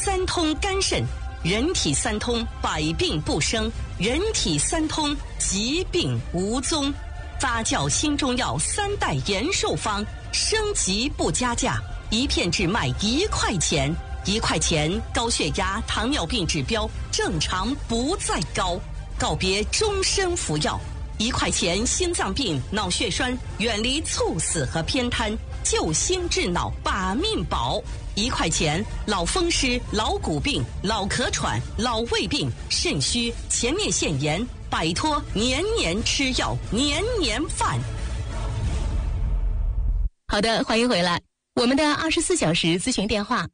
三通肝肾，人体三通，百病不生；人体三通，疾病无踪。发酵新中药3代延寿方，升级不加价，一片只卖1块钱。1块钱，高血压、糖尿病指标正常不再高，告别终身服药。1块钱，心脏病、脑血栓远离猝死和偏瘫，救心治脑，把命保。1块钱，老风湿、老骨病、老咳喘、老胃病、肾虚、前列腺炎，摆脱年年吃药、年年饭。 好的，欢迎回来。我们的24小时咨询电话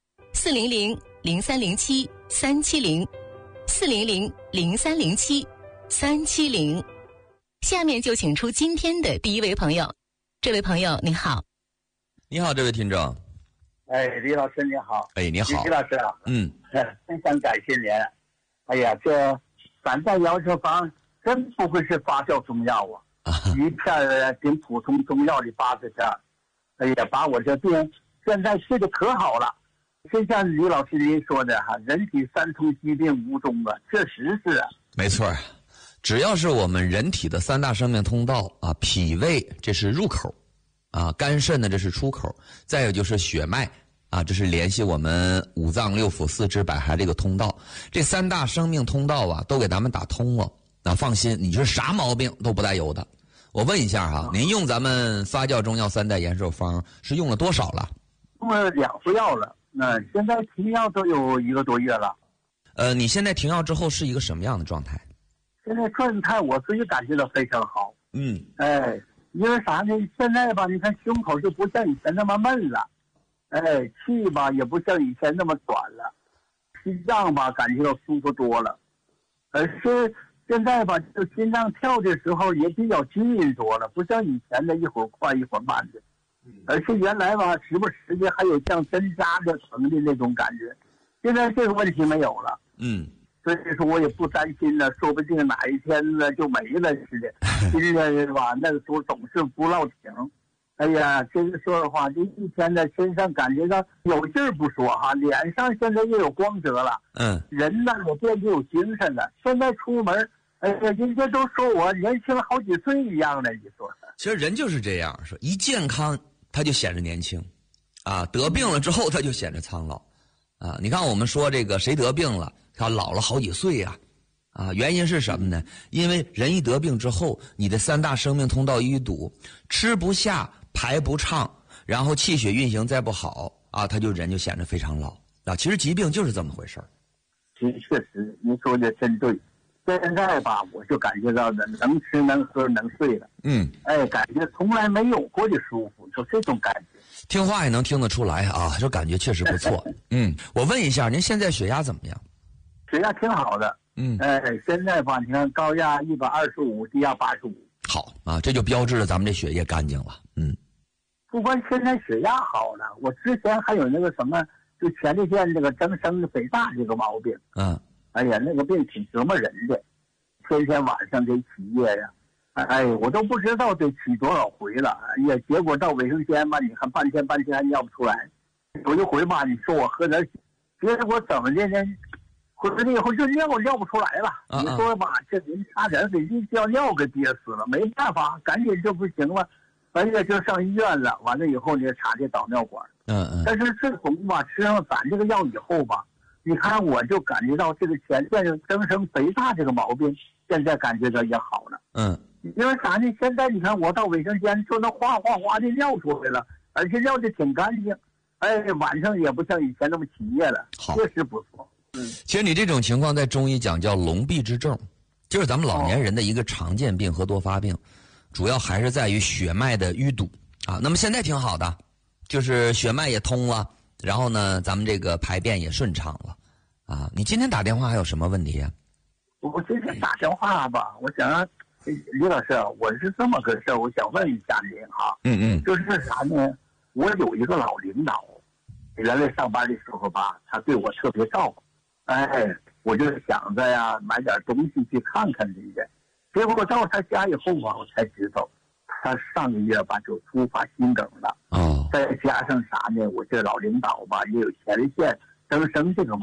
400-0307-370，400-0307-370。下面就请出今天的第一位朋友。这位朋友，你好。 你好，这位听众。 李老师你好。 你好。 李老师啊。非常感谢您。哎呀，这3代延寿方真不会是发酵中药啊，一片顶普通中药的80片。哎呀，把我这病现在治得可好了。就像李老师您说的哈，人体三通，疾病无踪啊，确实是啊。 没错，只要是我们人体的3大生命通道啊，脾胃这是入口啊，肝肾呢这是出口，再有就是血脉啊，这是联系我们5脏6腑4肢百骸这个通道。这3大生命通道啊，都给咱们打通了。那放心，你是啥毛病都不带有的。我问一下哈，您用咱们发酵中药3代延寿方是用了多少了？ 用了2副药了。那现在停药都有1个多月了。 你现在停药之后是一个什么样的状态？ 现在状态我自己感觉到非常好。因为啥呢？现在吧，你看胸口就不像以前那么闷了，气吧也不像以前那么短了，心脏吧感觉到舒服多了，而是现在吧，就心脏跳的时候也比较均匀多了，不像以前的一会儿快一会儿慢的。而且原来吧，时不时的还有像针扎的疼的那种感觉，现在这个问题没有了。所以说我也不担心了，说不定哪一天呢就没了似的。心里吧，那个时候总是不落停。哎呀，这个说的话，这一天在身上感觉到有劲儿不说哈，脸上现在又有光泽了。人呢也变得有精神了。现在出门，哎呀，人家都说我年轻好几岁一样的，你说。 其实人就是这样，说一健康他就显着年轻，啊，得病了之后他就显着苍老，啊，你看我们说这个谁得病了，他老了好几岁呀，啊，原因是什么呢？因为人一得病之后，你的3大生命通道一堵，吃不下，排不畅，然后气血运行再不好啊，他就人就显得非常老啊。其实疾病就是这么回事儿。 确实，您说的真对。现在吧，我就感觉到的能吃能喝能睡了。感觉从来没有过的舒服，就这种感觉。 听话也能听得出来啊，这感觉确实不错。我问一下，您现在血压怎么样？ 血压挺好的。现在吧，你看高压125，低压85。 好啊，这就标志着咱们这血液干净了。 不光现在血压好了，我之前还有那个什么，就前列腺这个增生肥大这个毛病。哎呀，那个病挺折磨人的，天天晚上得起夜呀，我都不知道得起多少回了。哎呀，结果到卫生间吧，你看半天还尿不出来。有一回吧，你说我喝点血，结果怎么的呢？回来以后就尿不出来了。你说吧，这人差点给一尿尿给憋死了，没办法，赶紧就不行了，而且就上医院了。完了以后呢，插这导尿管。但是自从吧吃上咱这个药以后吧，你看我就感觉到这个前列腺增生肥大这个毛病，现在感觉到也好了。因为啥呢？现在你看我到卫生间就能哗的尿出来了，而且尿的挺干净。晚上也不像以前那么起夜了，确实不错。 其实你这种情况在中医讲叫龙闭之症，就是咱们老年人的一个常见病和多发病，主要还是在于血脉的淤堵啊。那么现在挺好的，就是血脉也通了，然后呢，咱们这个排便也顺畅了啊。你今天打电话还有什么问题啊？ 我今天打电话吧，我想让李老师，我是这么个事儿，我想问一下您哈。就是啥呢？我有一个老领导，原来上班的时候吧，他对我特别照顾。我就想着呀，买点东西去看看人家。结果到他家以后吧，我才知道，他上个月吧就突发心梗了。再加上啥呢？我这老领导吧也有前列腺增生这个毛病。